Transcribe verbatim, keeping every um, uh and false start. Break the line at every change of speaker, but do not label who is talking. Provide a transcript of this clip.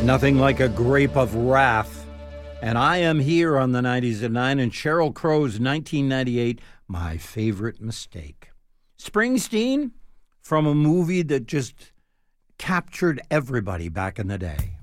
Nothing like a grape of wrath. And I am here on the nineties at nine and Sheryl Crow's nineteen ninety-eight, My Favorite Mistake. Springsteen from a movie that just captured everybody back in the day.